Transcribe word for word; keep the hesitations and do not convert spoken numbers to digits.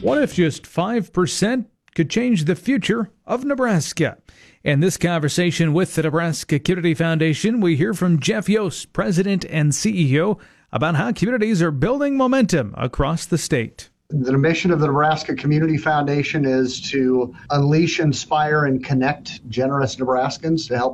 What if just five percent could change the future of Nebraska? In this conversation with the Nebraska Community Foundation, we hear from Jeff Yost, President and C E O, about how communities are building momentum across the state. The mission of the Nebraska Community Foundation is to unleash, inspire, and connect generous Nebraskans to help